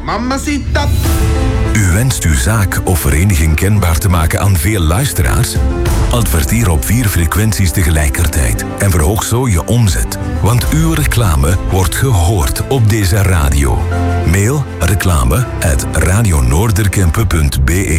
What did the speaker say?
Mamacita. U wenst uw zaak of vereniging kenbaar te maken aan veel luisteraars? Adverteer op 4 frequenties tegelijkertijd en verhoog zo je omzet. Want uw reclame wordt gehoord op deze radio. Mail reclame@radionoorderkempen.be.